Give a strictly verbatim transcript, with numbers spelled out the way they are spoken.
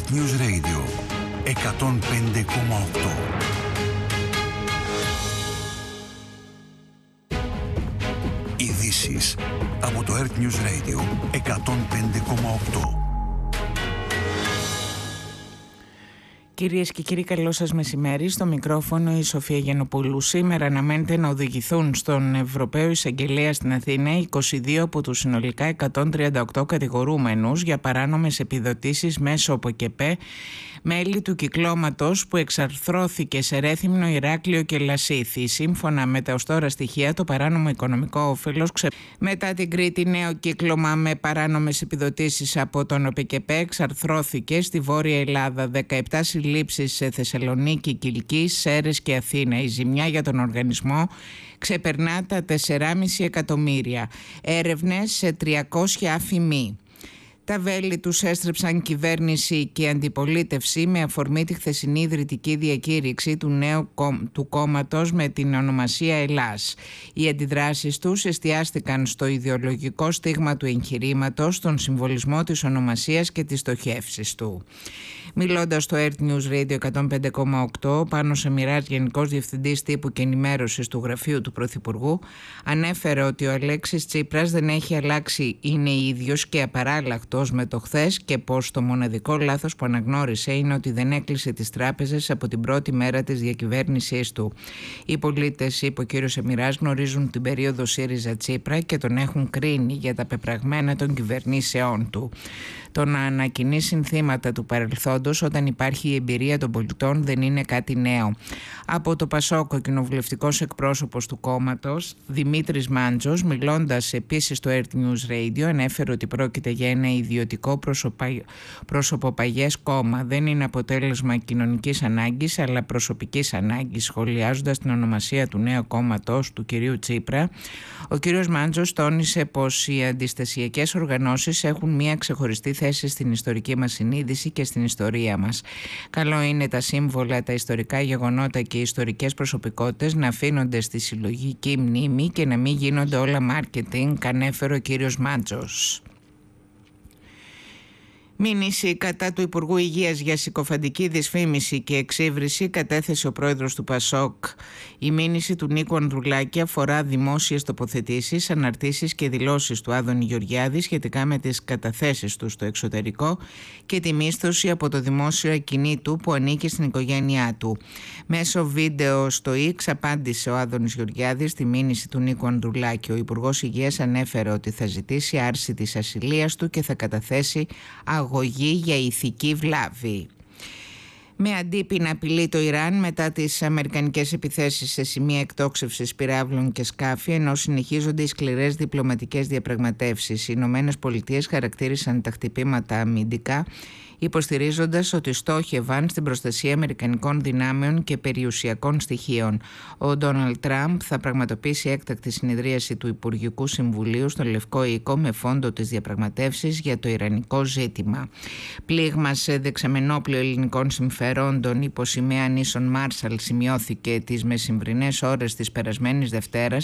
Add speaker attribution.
Speaker 1: Earth News Radio εκατόν πέντε κόμμα οκτώ. Ειδήσεις από το Earth News Radio εκατόν πέντε κόμμα οκτώ.
Speaker 2: Κυρίες και κύριοι, καλό σας μεσημέρι. Στο μικρόφωνο η Σοφία Γιαννοπούλου. Σήμερα αναμένεται να οδηγηθούν στον Ευρωπαίο Εισαγγελέα στην Αθήνα είκοσι δύο από τους συνολικά εκατόν τριάντα οκτώ κατηγορούμενους για παράνομες επιδοτήσεις μέσω ΟΠΕΚΕΠΕ, μέλη του κυκλώματος που εξαρθρώθηκε σε Ρέθυμνο, Ηράκλειο και Λασίθι. Σύμφωνα με τα ως τώρα στοιχεία, το παράνομο οικονομικό όφελος ξε... μετά την Κρήτη, νέο κύκλωμα με παράνομες επιδοτήσεις από τον ΟΠΕΚΕΠΕ εξαρθρώθηκε στη Βόρεια Ελλάδα. δεκαεπτά συλλήψεις σε Θεσσαλονίκη, Κιλκή, Σέρρες και Αθήνα. Η ζημιά για τον οργανισμό ξεπερνά τα τέσσερα κόμμα πέντε εκατομμύρια. Έρευνες σε τριακόσια αφημί. Τα βέλη τους έστρεψαν κυβέρνηση και αντιπολίτευση με αφορμή τη χθεσινή ιδρυτική διακήρυξη του νέου του κόμματος με την ονομασία Ελλάς. Οι αντιδράσεις τους εστιάστηκαν στο ιδεολογικό στίγμα του εγχειρήματος, τον συμβολισμό της ονομασίας και τις στοχεύσεις του. Μιλώντας στο Earth News Radio εκατόν πέντε κόμμα οκτώ, Πάνος Σεμιράς, Γενικός Διευθυντής Τύπου και Ενημέρωσης του Γραφείου του Πρωθυπουργού, ανέφερε ότι ο Αλέξης Τσίπρας δεν έχει αλλάξει, είναι ίδιος και απαράλλαχτος με το χθες και πως το μοναδικό λάθος που αναγνώρισε είναι ότι δεν έκλεισε τις τράπεζες από την πρώτη μέρα της διακυβέρνησής του. Οι πολίτες, είπε ο κ. Σεμιράς, γνωρίζουν την περίοδο ΣΥΡΙΖΑ Τσίπρα και τον έχουν κρίνει για τα πεπραγμένα των κυβερνήσεών του. Το να ανακοινεί συνθήματα του παρελθόντος όταν υπάρχει η εμπειρία των πολιτών δεν είναι κάτι νέο. Από το Πασόκ, ο κοινοβουλευτικός εκπρόσωπος του κόμματος, Δημήτρης Μάντζος, μιλώντας επίσης στο Earth News Radio, ανέφερε ότι πρόκειται για ένα ιδιωτικό προσωποπαγές κόμμα. Δεν είναι αποτέλεσμα κοινωνικής ανάγκης, αλλά προσωπικής ανάγκης. Σχολιάζοντας την ονομασία του νέου κόμματος, του κυρίου Τσίπρα, ο κύριος Μάντζος τόνισε πως οι αντιστασιακές οργανώσεις έχουν μια ξεχωριστή θέση στην ιστορική μας συνείδηση και στην ιστορία μας. Καλό είναι τα σύμβολα, τα ιστορικά γεγονότα και οι ιστορικές προσωπικότητες να αφήνονται στη συλλογική μνήμη και να μην γίνονται όλα μάρκετινγκ, ανέφερε ο κύριος Μάντζος. Μήνυση κατά του Υπουργού Υγείας για συκοφαντική δυσφήμιση και εξύβριση κατέθεσε ο πρόεδρος του Πασόκ. Η μήνυση του Νίκου Ανδρουλάκη αφορά δημόσιες τοποθετήσεις, αναρτήσεις και δηλώσεις του Άδωνη Γεωργιάδη σχετικά με τις καταθέσεις του στο εξωτερικό και τη μίσθωση από το δημόσιο ακινήτου που ανήκει στην οικογένειά του. Μέσω βίντεο στο X απάντησε ο Άδωνης Γεωργιάδης στη μήνυση του Νίκου Ανδρουλάκη. Ο Υπουργός Υγείας ανέφερε ότι θα ζητήσει άρση της ασυλίας του και θα καταθέσει αγωγή για ηθική βλάβη. Με αντίπεινα απειλεί το Ιράν μετά τις αμερικανικές επιθέσεις σε σημεία εκτόξευσης πυράβλων και σκάφη, ενώ συνεχίζονται οι σκληρές διπλωματικές διαπραγματεύσεις. Οι Ηνωμένες Πολιτείες χαρακτήρισαν τα χτυπήματα αμυντικά, υποστηρίζοντας ότι στόχευαν στην προστασία αμερικανικών δυνάμεων και περιουσιακών στοιχείων. Ο Ντόναλντ Τραμπ θα πραγματοποιήσει έκτακτη συνεδρίαση του Υπουργικού Συμβουλίου στο Λευκό Οίκο με φόντο τις διαπραγματεύσεις για το ιρανικό ζήτημα. Πλήγμα σε δεξαμενόπλαιο ελληνικών συμφερόντων υπό σημαία νήσων Μάρσαλ σημειώθηκε τις μεσημβρινές ώρες της περασμένης Δευτέρας